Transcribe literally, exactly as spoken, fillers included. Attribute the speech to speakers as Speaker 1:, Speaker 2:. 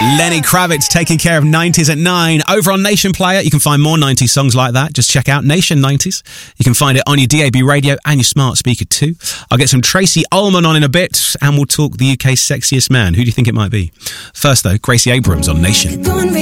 Speaker 1: Lenny Kravitz taking care of nineties at nine. Over on Nation Player, you can find more nineties songs like that. Just check out Nation nineties. You can find it on your D A B radio and your smart speaker too. I'll get some Tracy Ullman on in a bit and we'll talk the U K's sexiest man. Who do you think it might be? First though, Gracie Abrams on Nation.